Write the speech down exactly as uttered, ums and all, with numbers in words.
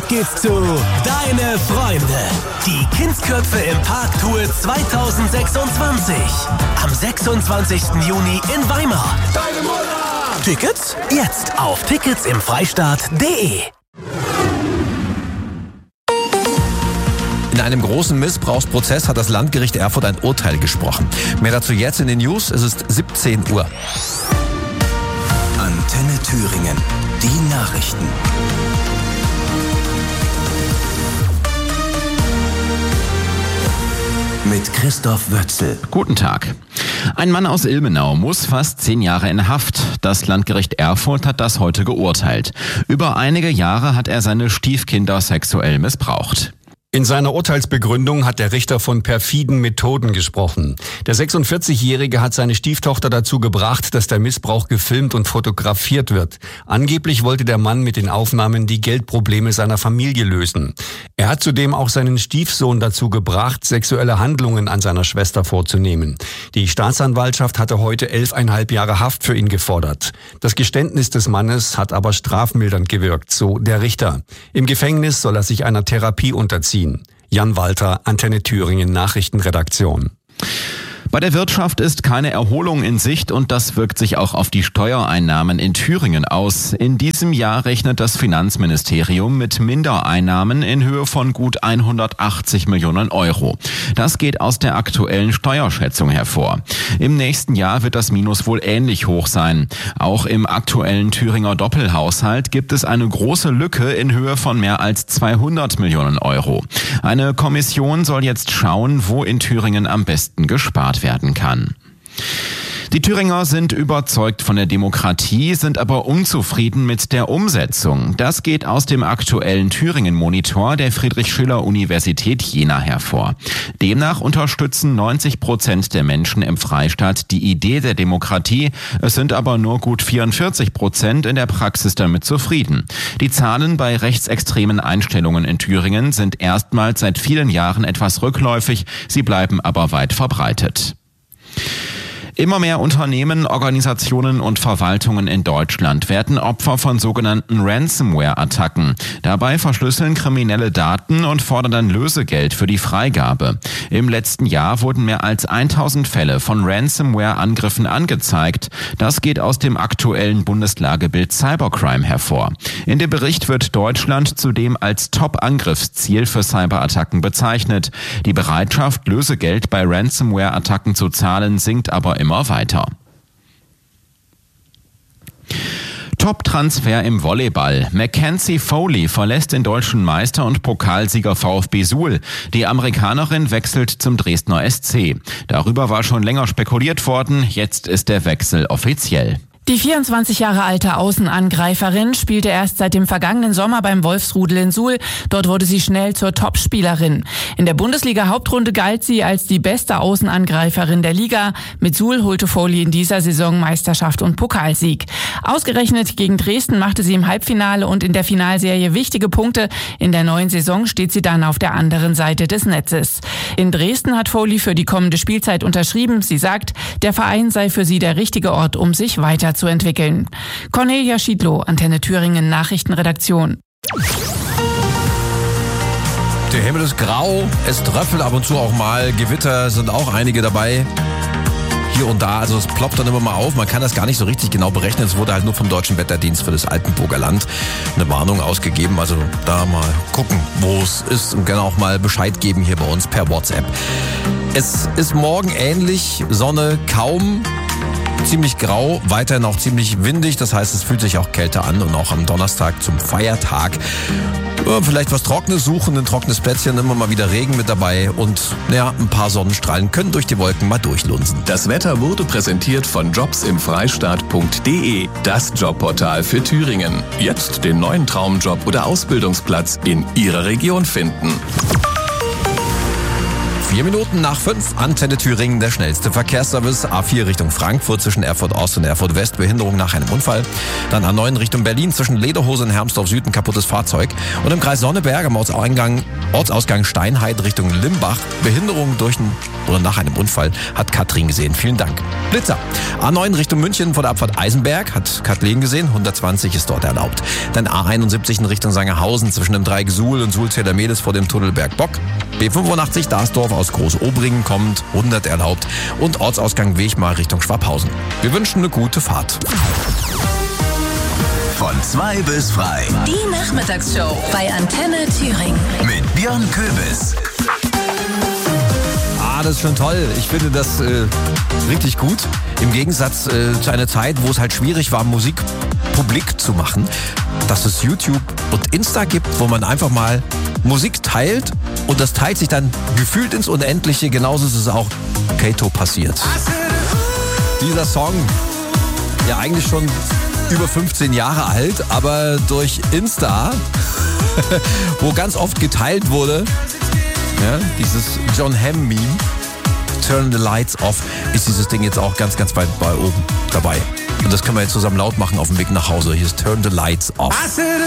geht's zu Deine Freunde. Die Kindsköpfe im Park Tour zwanzig sechsundzwanzig. Am sechsundzwanzigsten Juni in Weimar. Deine Mutter! Tickets jetzt auf tickets im freistaat punkt de. In einem großen Missbrauchsprozess hat das Landgericht Erfurt ein Urteil gesprochen. Mehr dazu jetzt in den News. Es ist siebzehn Uhr. Antenne Thüringen. Die Nachrichten. Mit Christoph Wötzel. Guten Tag. Ein Mann aus Ilmenau muss fast zehn Jahre in Haft. Das Landgericht Erfurt hat das heute geurteilt. Über einige Jahre hat er seine Stiefkinder sexuell missbraucht. In seiner Urteilsbegründung hat der Richter von perfiden Methoden gesprochen. Der sechsundvierzigjährige hat seine Stieftochter dazu gebracht, dass der Missbrauch gefilmt und fotografiert wird. Angeblich wollte der Mann mit den Aufnahmen die Geldprobleme seiner Familie lösen. Er hat zudem auch seinen Stiefsohn dazu gebracht, sexuelle Handlungen an seiner Schwester vorzunehmen. Die Staatsanwaltschaft hatte heute elfeinhalb Jahre Haft für ihn gefordert. Das Geständnis des Mannes hat aber strafmildernd gewirkt, so der Richter. Im Gefängnis soll er sich einer Therapie unterziehen. Jan Walter, Antenne Thüringen Nachrichtenredaktion. Bei der Wirtschaft ist keine Erholung in Sicht und das wirkt sich auch auf die Steuereinnahmen in Thüringen aus. In diesem Jahr rechnet das Finanzministerium mit Mindereinnahmen in Höhe von gut hundertachtzig Millionen Euro. Das geht aus der aktuellen Steuerschätzung hervor. Im nächsten Jahr wird das Minus wohl ähnlich hoch sein. Auch im aktuellen Thüringer Doppelhaushalt gibt es eine große Lücke in Höhe von mehr als zweihundert Millionen Euro. Eine Kommission soll jetzt schauen, wo in Thüringen am besten gespart werden kann. Die Thüringer sind überzeugt von der Demokratie, sind aber unzufrieden mit der Umsetzung. Das geht aus dem aktuellen Thüringen-Monitor der Friedrich-Schiller-Universität Jena hervor. Demnach unterstützen neunzig Prozent der Menschen im Freistaat die Idee der Demokratie. Es sind aber nur gut vierundvierzig Prozent in der Praxis damit zufrieden. Die Zahlen bei rechtsextremen Einstellungen in Thüringen sind erstmals seit vielen Jahren etwas rückläufig. Sie bleiben aber weit verbreitet. Immer mehr Unternehmen, Organisationen und Verwaltungen in Deutschland werden Opfer von sogenannten Ransomware-Attacken. Dabei verschlüsseln Kriminelle Daten und fordern dann Lösegeld für die Freigabe. Im letzten Jahr wurden mehr als tausend Fälle von Ransomware-Angriffen angezeigt. Das geht aus dem aktuellen Bundeslagebild Cybercrime hervor. In dem Bericht wird Deutschland zudem als Top-Angriffsziel für Cyberattacken bezeichnet. Die Bereitschaft, Lösegeld bei Ransomware-Attacken zu zahlen, sinkt aber immer Immer weiter. Top-Transfer im Volleyball. Mackenzie Foley verlässt den deutschen Meister und Pokalsieger VfB Suhl. Die Amerikanerin wechselt zum Dresdner S C. Darüber war schon länger spekuliert worden, jetzt ist der Wechsel offiziell. Die vierundzwanzig Jahre alte Außenangreiferin spielte erst seit dem vergangenen Sommer beim Wolfsrudel in Suhl. Dort wurde sie schnell zur Topspielerin. In der Bundesliga-Hauptrunde galt sie als die beste Außenangreiferin der Liga. Mit Suhl holte Foley in dieser Saison Meisterschaft und Pokalsieg. Ausgerechnet gegen Dresden machte sie im Halbfinale und in der Finalserie wichtige Punkte. In der neuen Saison steht sie dann auf der anderen Seite des Netzes. In Dresden hat Foley für die kommende Spielzeit unterschrieben. Sie sagt, der Verein sei für sie der richtige Ort, um sich weiter zu entwickeln. Cornelia Schiedlow, Antenne Thüringen Nachrichtenredaktion. Der Himmel ist grau, es tröpfelt ab und zu auch mal, Gewitter sind auch einige dabei. Hier und da, also es ploppt dann immer mal auf, man kann das gar nicht so richtig genau berechnen. Es wurde halt nur vom Deutschen Wetterdienst für das Altenburger Land eine Warnung ausgegeben. Also da mal gucken, wo es ist und gerne auch mal Bescheid geben hier bei uns per WhatsApp. Es ist morgen ähnlich, Sonne kaum. Ziemlich grau, weiterhin auch ziemlich windig, das heißt, es fühlt sich auch kälter an und auch am Donnerstag zum Feiertag. Vielleicht was Trockenes suchen, ein trockenes Plätzchen, immer mal wieder Regen mit dabei und ja, ein paar Sonnenstrahlen können durch die Wolken mal durchlunsen. Das Wetter wurde präsentiert von jobs im freistaat punkt de, das Jobportal für Thüringen. Jetzt den neuen Traumjob oder Ausbildungsplatz in Ihrer Region finden. Vier Minuten nach fünf, Antenne Thüringen, der schnellste Verkehrsservice. A vier Richtung Frankfurt zwischen Erfurt Ost und Erfurt West, Behinderung nach einem Unfall. Dann A neun Richtung Berlin zwischen Lederhose und Hermsdorf Süd, ein kaputtes Fahrzeug. Und im Kreis Sonneberg am Ortseingang, Ortsausgang Steinheit Richtung Limbach, Behinderung durch ein, oder nach einem Unfall, hat Katrin gesehen. Vielen Dank. Blitzer. A neun Richtung München vor der Abfahrt Eisenberg, hat Kathleen gesehen, hundertzwanzig ist dort erlaubt. Dann A einundsiebzig in Richtung Sangerhausen zwischen dem Dreieck Suhl und Suhl-Zähler-Mehlis vor dem Tunnel Bergbock. B fünfundachtzig Dasdorf aus Groß-Obringen kommt, hundert erlaubt. Und Ortsausgang Wegmar Richtung Schwabhausen. Wir wünschen eine gute Fahrt. Von zwei bis frei. Die Nachmittagsshow bei Antenne Thüringen. Mit Björn Köbis. Ah, das ist schon toll. Ich finde das äh, richtig gut. Im Gegensatz äh, zu einer Zeit, wo es halt schwierig war, Musik publik zu machen, dass es YouTube und Insta gibt, wo man einfach mal Musik teilt und das teilt sich dann gefühlt ins Unendliche. Genauso ist es auch Kato passiert. Dieser Song, ja eigentlich schon über fünfzehn Jahre alt, aber durch Insta, wo ganz oft geteilt wurde, ja, dieses John Hamm-Meme, Turn the Lights Off, ist dieses Ding jetzt auch ganz, ganz weit bei oben dabei. Und das können wir jetzt zusammen laut machen auf dem Weg nach Hause. Hier ist Turn the Lights Off.